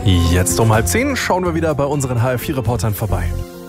Jetzt um 9:30 schauen wir wieder bei unseren HR4-Reportern vorbei.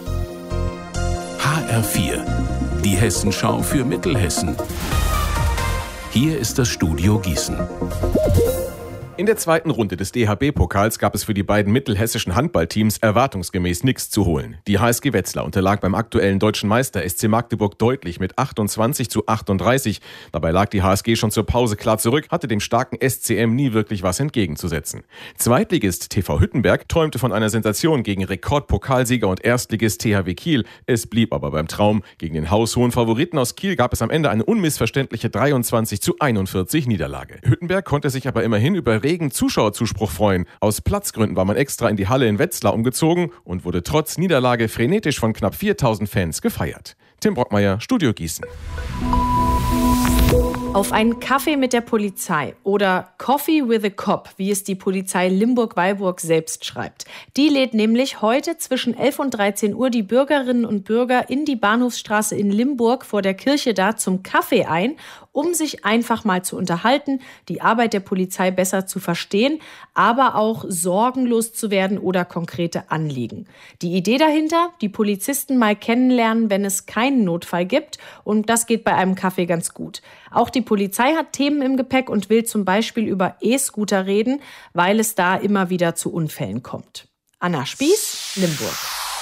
HR4, die Hessenschau für Mittelhessen. Hier ist das Studio Gießen. In der zweiten Runde des DHB-Pokals gab es für die beiden mittelhessischen Handballteams erwartungsgemäß nichts zu holen. Die HSG Wetzlar unterlag beim aktuellen deutschen Meister SC Magdeburg deutlich mit 28:38. Dabei lag die HSG schon zur Pause klar zurück, hatte dem starken SCM nie wirklich was entgegenzusetzen. Zweitligist TV Hüttenberg träumte von einer Sensation gegen Rekordpokalsieger und Erstligist THW Kiel. Es blieb aber beim Traum. Gegen den haushohen Favoriten aus Kiel gab es am Ende eine unmissverständliche 23:41 Niederlage. Hüttenberg konnte sich aber immerhin über regen Zuschauerzuspruch freuen. Aus Platzgründen war man extra in die Halle in Wetzlar umgezogen und wurde trotz Niederlage frenetisch von knapp 4.000 Fans gefeiert. Tim Brockmeier, Studio Gießen. Auf einen Kaffee mit der Polizei oder Coffee with a Cop, wie es die Polizei Limburg-Weilburg selbst schreibt. Die lädt nämlich heute zwischen 11 und 13 Uhr die Bürgerinnen und Bürger in die Bahnhofsstraße in Limburg vor der Kirche da zum Kaffee ein, um sich einfach mal zu unterhalten, die Arbeit der Polizei besser zu verstehen, aber auch sorgenlos zu werden oder konkrete Anliegen. Die Idee dahinter, die Polizisten mal kennenlernen, wenn es keinen Notfall gibt, und das geht bei einem Kaffee ganz gut. Auch die Polizei hat Themen im Gepäck und will zum Beispiel über E-Scooter reden, weil es da immer wieder zu Unfällen kommt. Anna Spieß, Limburg.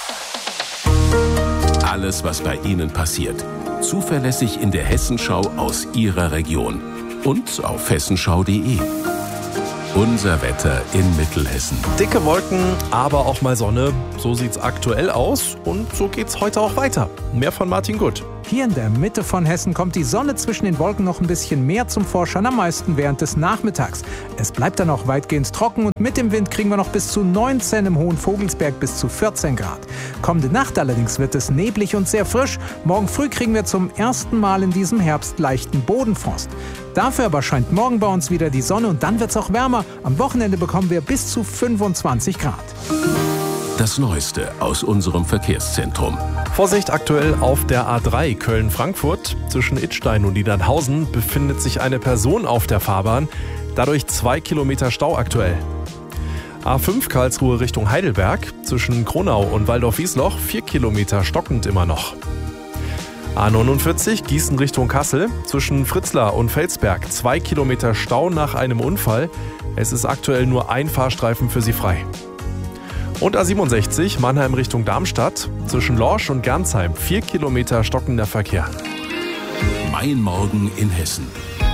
Alles, was bei Ihnen passiert. Zuverlässig in der Hessenschau aus Ihrer Region. Und auf hessenschau.de. Unser Wetter in Mittelhessen. Dicke Wolken, aber auch mal Sonne. So sieht's aktuell aus und so geht's heute auch weiter. Mehr von Martin Gutt. Hier in der Mitte von Hessen kommt die Sonne zwischen den Wolken noch ein bisschen mehr zum Vorschein, am meisten während des Nachmittags. Es bleibt dann auch weitgehend trocken und mit dem Wind kriegen wir noch bis zu 19, im Hohen Vogelsberg bis zu 14 Grad. Kommende Nacht allerdings wird es neblig und sehr frisch. Morgen früh kriegen wir zum ersten Mal in diesem Herbst leichten Bodenfrost. Dafür aber scheint morgen bei uns wieder die Sonne und dann wird es auch wärmer. Am Wochenende bekommen wir bis zu 25 Grad. Das Neueste aus unserem Verkehrszentrum. Vorsicht aktuell auf der A3 Köln-Frankfurt. Zwischen Idstein und Niedernhausen befindet sich eine Person auf der Fahrbahn. Dadurch 2 Kilometer Stau aktuell. A5 Karlsruhe Richtung Heidelberg. Zwischen Kronau und Waldorf-Wiesloch 4 Kilometer stockend immer noch. A49 Gießen Richtung Kassel. Zwischen Fritzlar und Felsberg 2 Kilometer Stau nach einem Unfall. Es ist aktuell nur ein Fahrstreifen für Sie frei. Und A67 Mannheim Richtung Darmstadt. Zwischen Lorsch und Gernsheim 4 Kilometer stockender Verkehr. Mein Morgen in Hessen.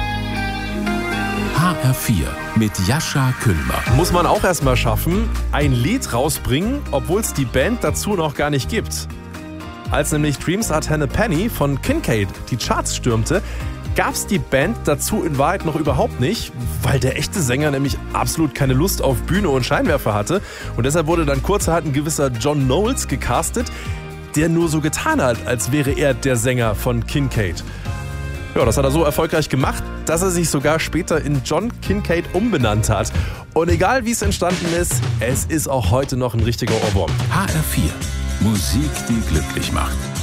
HR4 mit Jascha Küllmer. Muss man auch erstmal schaffen, ein Lied rausbringen, obwohl es die Band dazu noch gar nicht gibt. Als nämlich Dreams Are Ten a Penny von Kincaid die Charts stürmte, gab es die Band dazu in Wahrheit noch überhaupt nicht, weil der echte Sänger nämlich absolut keine Lust auf Bühne und Scheinwerfer hatte. Und deshalb wurde dann kurzerhand ein gewisser John Knowles gecastet, der nur so getan hat, als wäre er der Sänger von Kincaid. Ja, das hat er so erfolgreich gemacht, dass er sich sogar später in John Kincaid umbenannt hat. Und egal wie es entstanden ist, es ist auch heute noch ein richtiger Ohrwurm. HR4, Musik, die glücklich macht.